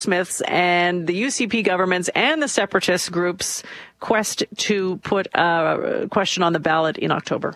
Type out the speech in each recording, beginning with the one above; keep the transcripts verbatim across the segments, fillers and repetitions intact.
Smiths and the U C P governments and the separatist groups' quest to put a question on the ballot in October?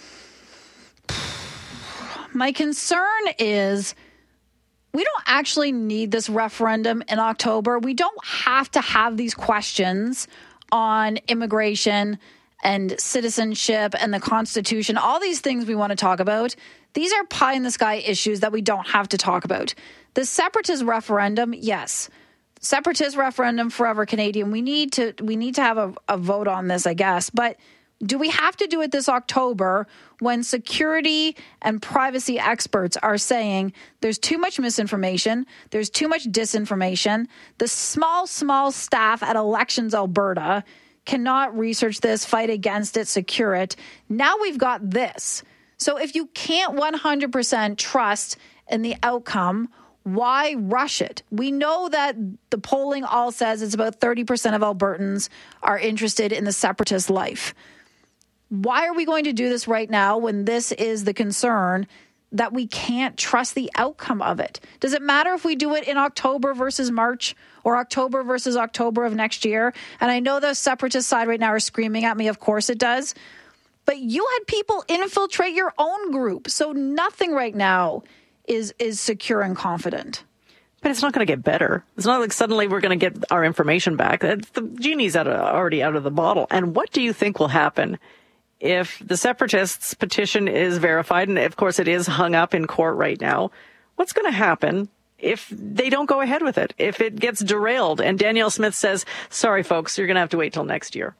My concern is we don't actually need this referendum in October. We don't have to have these questions on immigration and citizenship and the Constitution, all these things we want to talk about. These are pie-in-the-sky issues that we don't have to talk about. The separatist referendum, yes. Separatist referendum, forever Canadian. We need to we need to have a, a vote on this, I guess. But do we have to do it this October when security and privacy experts are saying there's too much misinformation, there's too much disinformation, the small, small staff at Elections Alberta cannot research this, fight against it, secure it. Now we've got this. So if you can't one hundred percent trust in the outcome, why rush it? We know that the polling all says it's about thirty percent of Albertans are interested in the separatist life. Why are we going to do this right now when this is the concern that we can't trust the outcome of it? Does it matter if we do it in October versus March or October versus October of next year? And I know the separatist side right now are screaming at me. Of course it does. But you had people infiltrate your own group. So nothing right now is is secure and confident. But it's not going to get better. It's not like suddenly we're going to get our information back. The genie's out of, already out of the bottle. And what do you think will happen if the separatists' petition is verified? And of course it is hung up in court right now. What's going to happen if they don't go ahead with it? If it gets derailed and Danielle Smith says, sorry, folks, you're going to have to wait till next year.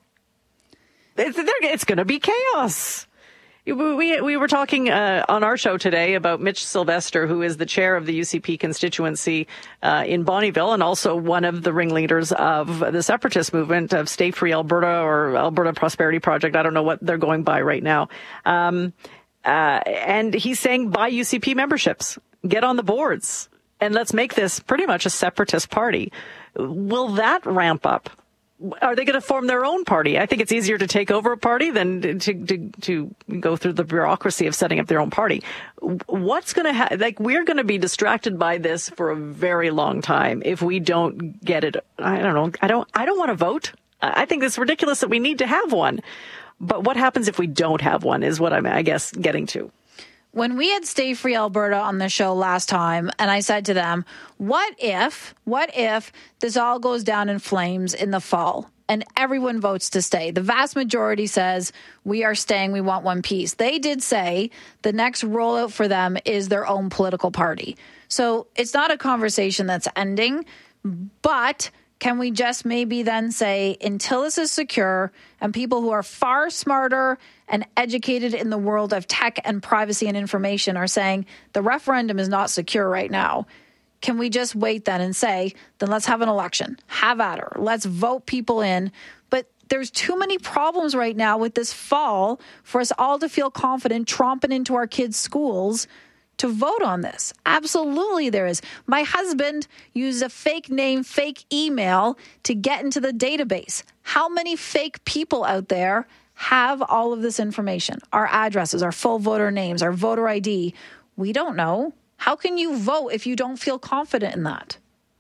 It's, it's going to be chaos. We we were talking uh, on our show today about Mitch Sylvester, who is the chair of the U C P constituency uh, in Bonnyville and also one of the ringleaders of the separatist movement of Stay Free Alberta or Alberta Prosperity Project. I don't know what they're going by right now. Um, uh, and he's saying buy U C P memberships, get on the boards, and let's make this pretty much a separatist party. Will that ramp up? Are they going to form their own party? I think it's easier to take over a party than to to, to go through the bureaucracy of setting up their own party. What's going to happen? Like, we're going to be distracted by this for a very long time if we don't get it. I don't know. I don't. I don't want to vote. I think it's ridiculous that we need to have one. But what happens if we don't have one is what I'm, I guess, getting to. When we had Stay Free Alberta on the show last time, and I said to them, what if, what if this all goes down in flames in the fall and everyone votes to stay? The vast majority says we are staying, we want one piece. They did say the next rollout for them is their own political party. So it's not a conversation that's ending, but can we just maybe then say, until this is secure and people who are far smarter and educated in the world of tech and privacy and information are saying the referendum is not secure right now, can we just wait then and say, then let's have an election, have at her, let's vote people in. But there's too many problems right now with this fall for us all to feel confident tromping into our kids' schools to vote on this. Absolutely there is. My husband used a fake name, fake email to get into the database. How many fake people out there have all of this information? Our addresses, our full voter names, our voter I D. We don't know. How can you vote if you don't feel confident in that?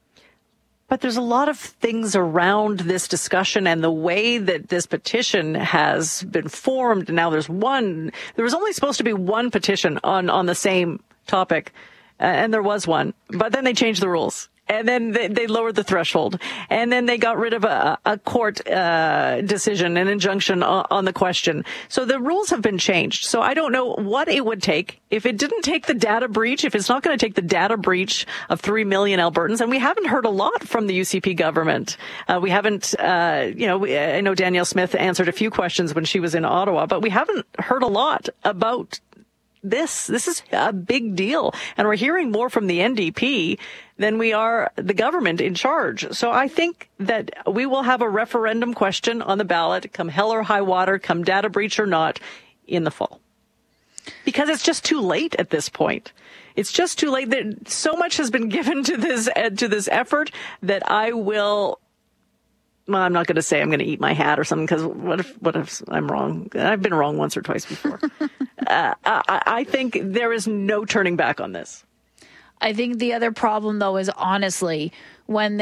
But there's a lot of things around this discussion and the way that this petition has been formed. Now there's one, there was only supposed to be one petition on, on the same topic, uh, and there was one, but then they changed the rules. And then they, they lowered the threshold. And then they got rid of a, a court uh, decision, an injunction on, on the question. So the rules have been changed. So I don't know what it would take if it didn't take the data breach, if it's not going to take the data breach of three million Albertans. And we haven't heard a lot from the U C P government. Uh, we haven't, uh, you know, we, I know Danielle Smith answered a few questions when she was in Ottawa, but we haven't heard a lot about this. This is a big deal. And we're hearing more from the N D P than we are the government in charge. So I think that we will have a referendum question on the ballot, come hell or high water, come data breach or not, in the fall. Because it's just too late at this point. It's just too late. That so much has been given to this, uh, to this effort that I will, well, I'm not going to say I'm going to eat my hat or something, because what if, what if I'm wrong? I've been wrong once or twice before. uh, I, I think there is no turning back on this. I think the other problem, though, is honestly, when